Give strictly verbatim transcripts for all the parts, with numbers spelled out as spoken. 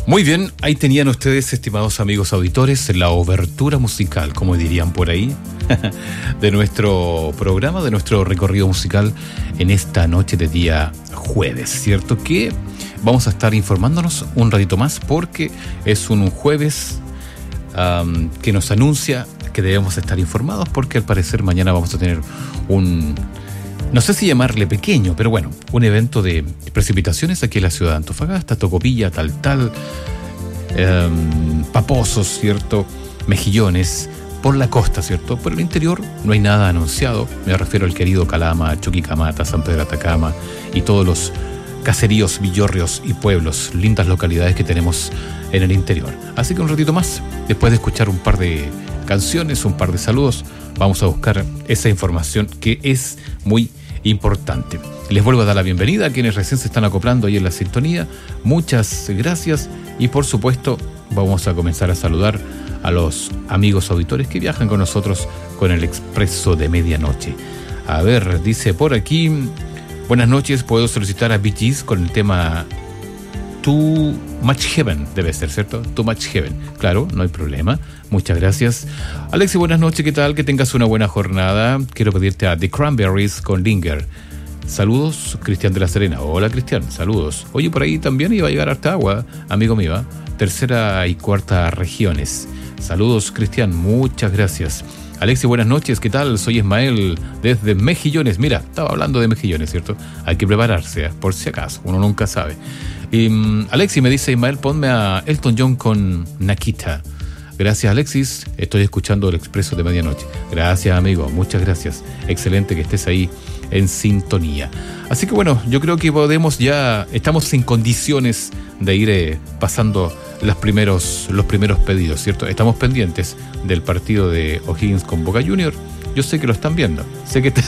Muy bien, ahí tenían ustedes, estimados amigos auditores, la obertura musical, como dirían por ahí, de nuestro programa, de nuestro recorrido musical en esta noche de día jueves, ¿cierto? Que vamos a estar informándonos un ratito más porque es un jueves um, que nos anuncia que debemos estar informados porque al parecer mañana vamos a tener un... no sé si llamarle pequeño, pero bueno, un evento de precipitaciones aquí en la ciudad de Antofagasta, Tocopilla, tal, tal, eh, Paposos, ¿cierto? Mejillones, por la costa, ¿cierto? Por el interior no hay nada anunciado, me refiero al querido Calama, Chuquicamata, San Pedro de Atacama y todos los caseríos, villorrios y pueblos, lindas localidades que tenemos en el interior. Así que un ratito más, después de escuchar un par de canciones, un par de saludos, vamos a buscar esa información que es muy importante. Les vuelvo a dar la bienvenida a quienes recién se están acoplando ahí en la sintonía. Muchas gracias y por supuesto vamos a comenzar a saludar a los amigos auditores que viajan con nosotros con el Expreso de Medianoche. A ver, dice por aquí, buenas noches, puedo solicitar a Bee Gees con el tema Too Much Heaven, debe ser, ¿cierto? Too Much Heaven. Claro, no hay problema. Muchas gracias. Alexi, buenas noches, ¿qué tal? Que tengas una buena jornada. Quiero pedirte a The Cranberries con Linger. Saludos, Cristian de la Serena. Hola, Cristian, saludos. Oye, por ahí también iba a llegar harta agua, amigo mío. Tercera y cuarta regiones. Saludos, Cristian, muchas gracias. Alexi, buenas noches, ¿qué tal? Soy Ismael desde Mejillones. Mira, estaba hablando de Mejillones, ¿cierto? Hay que prepararse, ¿eh? Por si acaso, uno nunca sabe. Y, um, Alexi me dice, Ismael, ponme a Elton John con Nakita. Gracias, Alexis, estoy escuchando el Expreso de Medianoche. Gracias, amigo, muchas gracias. Excelente que estés ahí en sintonía. Así que bueno, yo creo que podemos ya, estamos en condiciones de ir eh, pasando los primeros, los primeros pedidos, ¿cierto? Estamos pendientes del partido de O'Higgins con Boca Juniors. Yo sé que lo están viendo. Sé que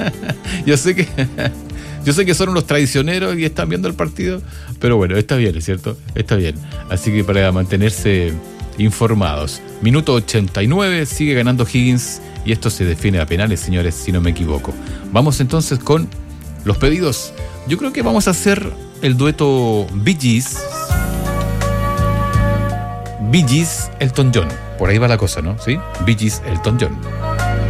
yo sé que yo sé que son unos traicioneros y están viendo el partido, pero bueno, está bien, ¿cierto? Está bien. Así que para mantenerse informados. Minuto ochenta y nueve, sigue ganando Higgins y esto se define a penales, señores, si no me equivoco. Vamos entonces con los pedidos. Yo creo que vamos a hacer el dueto Bee Gees. Bee Gees, Elton John. Por ahí va la cosa, ¿no? ¿Sí? Bee Gees, Elton John.